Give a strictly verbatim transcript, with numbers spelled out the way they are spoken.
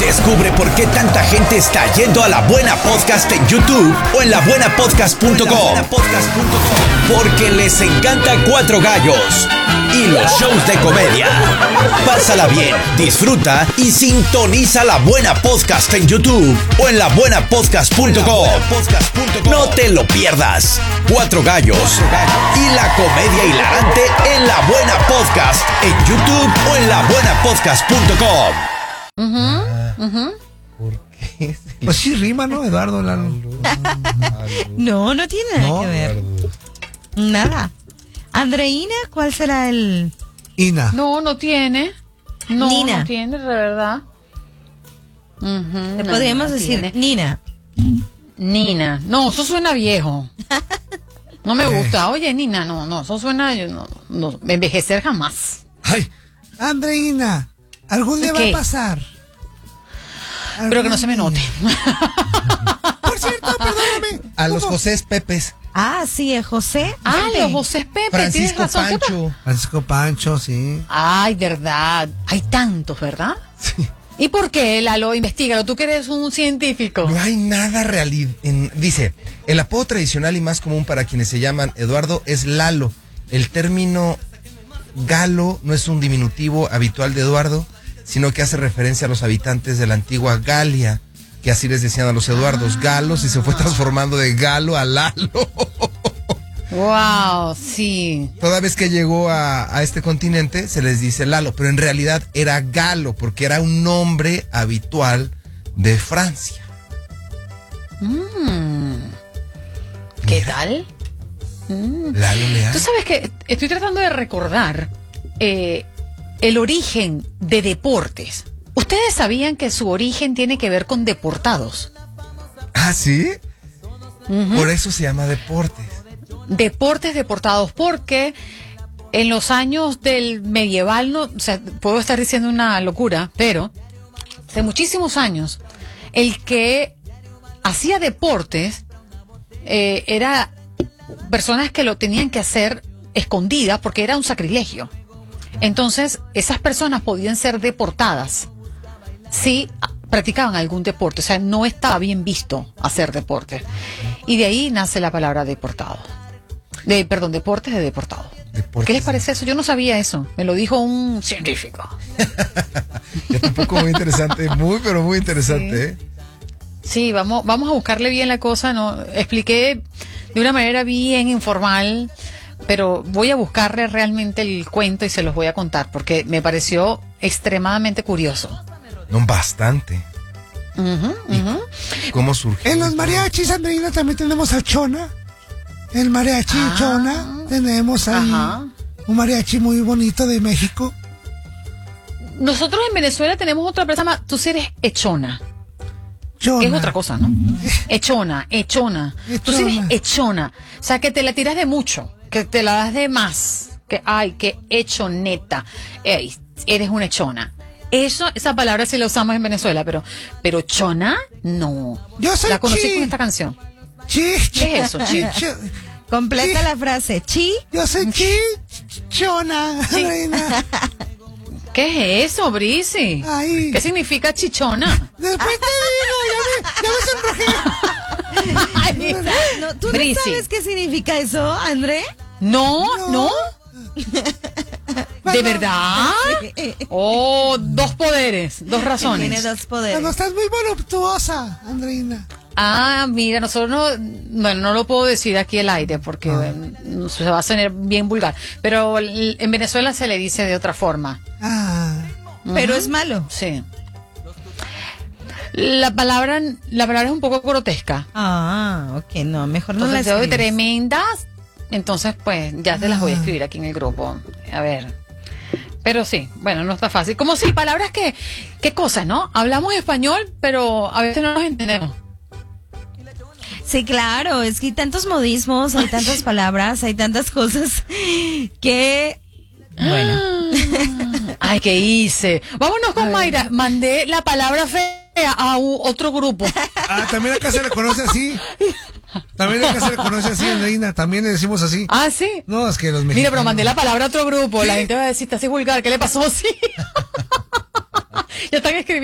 Descubre por qué tanta gente está yendo a La Buena Podcast en YouTube o en la buena podcast punto com. Porque les encanta Cuatro Gallos y los shows de comedia. Pásala bien, disfruta y sintoniza La Buena Podcast en YouTube o en la buena podcast punto com. No te lo pierdas. Cuatro Gallos y la comedia hilarante en La Buena Podcast en YouTube o en la buena podcast punto com. Uh-huh, uh-huh. ¿Por qué? Pues sí rima, ¿no, Eduardo? La... No, no tiene nada No, que ver. Nada. Andreina, ¿cuál será el...? Ina. No, no tiene. No, Nina. no tiene, de verdad. Uh-huh, Le no, podríamos no decir tiene. Nina. Nina. No, eso suena viejo. No me Eh. gusta. Oye, Nina, no, no, eso suena... No, no, envejecer jamás. Ay, Andreina, algún día ¿Qué? va a pasar. Pero que no se me note. Por cierto, perdóname. A los ¿cómo? José Pepes, Ah, sí, es José. Ah, Pepe. los José Pepe, tienes Francisco razón. ¿Qué Pancho. Francisco Pancho, sí. Ay, verdad. Hay tantos, ¿verdad? Sí. ¿Y por qué, Lalo? Investígalo. Tú que eres un científico. No hay nada real. Dice, el apodo tradicional y más común para quienes se llaman Eduardo es Lalo. El término Galo no es un diminutivo habitual de Eduardo, sino que hace referencia a los habitantes de la antigua Galia, que así les decían a los Eduardos, Galos, y se fue transformando de Galo a Lalo. Wow, sí. Toda vez que llegó a, a este continente se les dice Lalo, pero en realidad era Galo, porque era un nombre habitual de Francia. Mm. ¿Qué Mira. tal? Mm. Lalo Leal. Tú sabes que estoy tratando de recordar eh, el origen de deportes. ¿Ustedes sabían que su origen tiene que ver con deportados? ¿Ah, sí? Ujú. Por eso se llama deportes. Deportes deportados, porque en los años del medieval, no, o sea, puedo estar diciendo una locura, pero hace muchísimos años, el que hacía deportes eh, era personas que lo tenían que hacer escondidas porque era un sacrilegio. Entonces, esas personas podían ser deportadas si practicaban algún deporte, o sea, no estaba bien visto hacer deporte. Y de ahí nace la palabra deportado. De, perdón, deportes de deportado. Deportes. ¿Qué les parece eso? Yo no sabía eso. Me lo dijo un científico. Ya tampoco muy interesante, muy, pero muy interesante, ¿eh? Sí, vamos, vamos a buscarle bien la cosa. No, expliqué de una manera bien informal, pero voy a buscarle realmente el cuento y se los voy a contar porque me pareció extremadamente curioso. No, bastante. Ujú, ujú. ¿Cómo surgió? En los mariachis, Andreina, también tenemos a Chona. El mariachi Ah. Chona. Tenemos ahí Ajá. un mariachi muy bonito de México. Nosotros en Venezuela tenemos otra persona, tú sí eres echona. Chona. Es otra cosa, ¿no? Echona, echona. Tú sí eres Echona. echona. O sea, que te la tiras de mucho, que te la das de más. Que, ay, que echoneta. Ey, eres una echona. Eso, esa palabra sí la usamos en Venezuela, pero, pero chona, no. Yo soy La conocí chi. con esta canción. Chi. ¿Qué es eso, chi? Chi- Completa Sí. la frase. Chi. Yo soy Chi. Chona. Andreina. ¿Qué es eso, Brisi? Ay. ¿Qué significa chichona? Después te digo, ya me, ya me sonrojé. Ay, No, ¿Tú no Brisi. sabes qué significa eso, André? No, No. no. ¿De verdad? Oh, dos poderes, dos Tiene razones. dos Cuando poderes. estás muy voluptuosa, Andreina. Ah, mira, nosotros no, bueno, no lo puedo decir aquí al aire porque Ah. eh, se va a sonar bien vulgar, pero l- en Venezuela se le dice de otra forma. Ah. Pero Ujú. es malo. Sí. La palabra, la palabra es un poco grotesca. Ah, ok, no, mejor no la Entonces, de escribes. tremendas. Entonces, pues, ya te las voy a escribir aquí en el grupo. A ver. Pero sí, bueno, no está fácil. Como si palabras que, qué cosas, ¿no? Hablamos español, pero a veces no nos entendemos. Sí, claro, es que hay tantos modismos, hay tantas palabras, hay tantas cosas que... Bueno, Ay, ¿qué hice? Vámonos con Mayra. Mandé la palabra fea a u- otro grupo. Ah, también acá se le conoce así. También acá se le conoce así, Andreina. También le decimos así. Ah, sí. No, es que los mexicanos. Mira, pero mandé la palabra a otro grupo. La ¿Qué? gente va a decir, está así vulgar. ¿Qué le pasó? Sí. Ya están escribiendo.